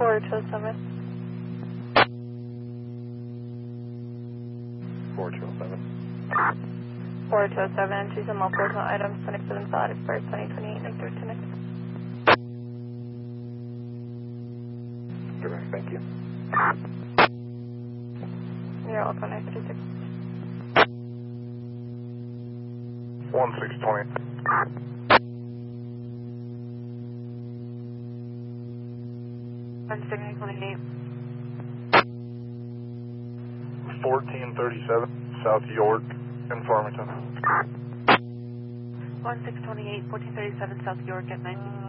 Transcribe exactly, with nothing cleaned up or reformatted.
four two seven. four two seven. four two seven, choose some more personal items, twenty seven thought, expires twenty twenty-eight, next door to next. Direct, thank you. You're welcome, nine thirty-six. one six twenty. one six twenty-eight. fourteen thirty-seven, South York, in Farmington. one six twenty-eight, fourteen thirty-seven, South York at nineteen.